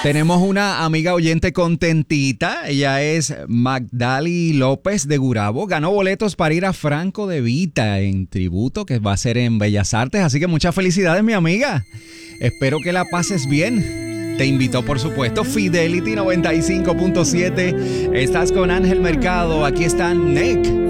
Tenemos una amiga oyente contentita. Ella es Magdali López de Gurabo. Ganó boletos para ir a Franco de Vita en tributo, que va a ser en Bellas Artes. Así que muchas felicidades, mi amiga. Espero que la pases bien. Te invitó, por supuesto, Fidelity 95.7. Estás con Ángel Mercado. Aquí está Nick.